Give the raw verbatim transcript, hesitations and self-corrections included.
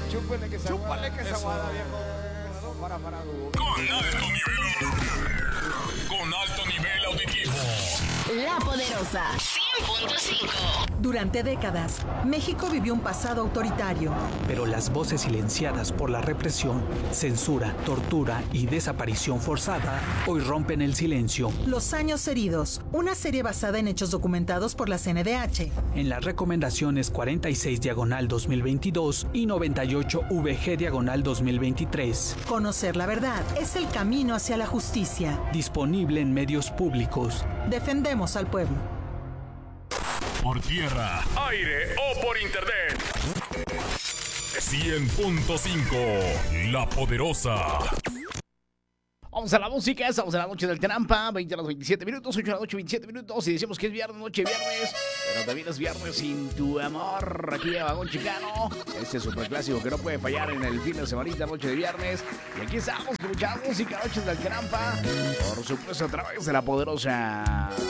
Chúpale que se Chúpale que se aguada, viejo. Para, para, Con alto nivel. Con alto nivel auditivo. La Poderosa cien punto cinco. Durante décadas, México vivió un pasado autoritario. Pero las voces silenciadas por la represión, censura, tortura y desaparición forzada hoy rompen el silencio. Los años heridos, una serie basada en hechos documentados por la C N D H. En las recomendaciones cuarenta y seis diagonal dos mil veintidós y noventa y ocho V G diagonal dos mil veintitrés. Conocer la verdad es el camino hacia la justicia. Disponible en medios públicos. Defendemos al pueblo. Por tierra, aire o por internet. cien punto cinco. La Poderosa. Vamos a la música, estamos en la noche del Trampa, veinte a las veintisiete minutos, ocho a la noche, veintisiete minutos, y decimos que es viernes, noche viernes, pero también es viernes sin tu amor, aquí en Vagón Chicano, este superclásico que no puede fallar en el fin de semanita, noche de viernes, y aquí estamos con mucha música, noches del Trampa, por supuesto a través de La Poderosa.